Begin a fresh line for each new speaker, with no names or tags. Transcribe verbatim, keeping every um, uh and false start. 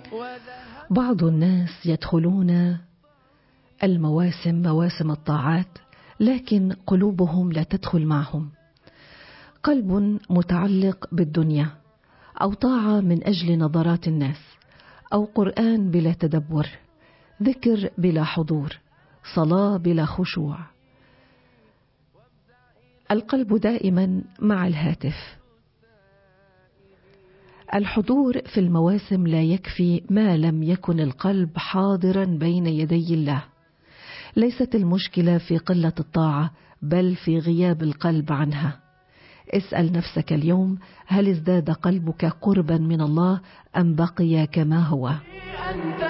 بعض الناس يدخلون المواسم مواسم الطاعات لكن قلوبهم لا تدخل معهم. قلب متعلق بالدنيا، أو طاعة من أجل نظرات الناس، أو قرآن بلا تدبر، ذكر بلا حضور، صلاة بلا خشوع. القلب دائما مع الهاتف. الحضور في المواسم لا يكفي ما لم يكن القلب حاضرا بين يدي الله. ليست المشكلة في قلة الطاعة، بل في غياب القلب عنها. اسأل نفسك اليوم: هل ازداد قلبك قربا من الله أم بقي كما هو؟